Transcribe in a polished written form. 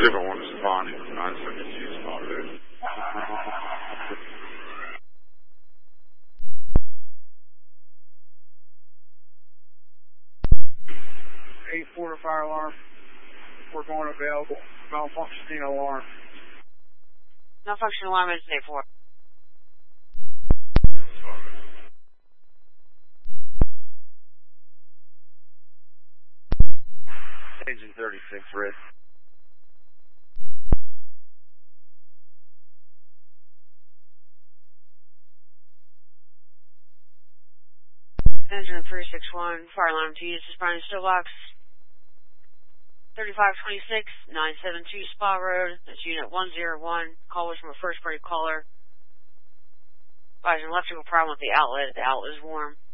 1 responding to 972 Spot Road. 8-4 fire alarm. We're going available. Malfunctioning alarm. Malfunction alarm is 8-4. Agent 36, red. Engine 361, fire alarm to use responding still box. 3526, 972 Spa Road. That's unit 101. Call was from a first party caller. Advising electrical problem with the outlet. The outlet is warm.